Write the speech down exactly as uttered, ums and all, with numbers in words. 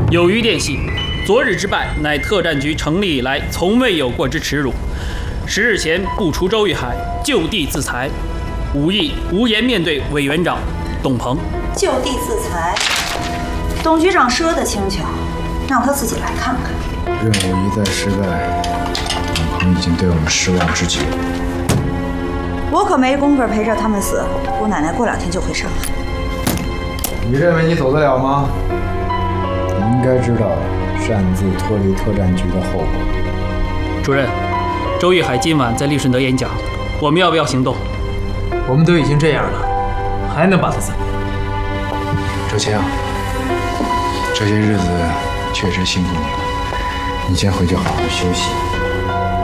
有余电信，昨日之败，乃特战局成立以来从未有过之耻辱。十日前不除周玉海，就地自裁，武义无颜面对委员长董鹏。 就地自裁，董局长说的轻巧，让他自己来看看。 任务一再失败，董鹏已经对我们失望至极。 我可没工夫陪着他们死，姑奶奶过两天就回上海。 你认为你走得了吗？你应该知道擅自脱离特战局的后果。 主任，周玉海今晚在利顺德演讲，我们要不要行动？ 我们都已经这样了，还能把他怎么样？ 周青，这些日子确实辛苦你了，你先回去好好休息。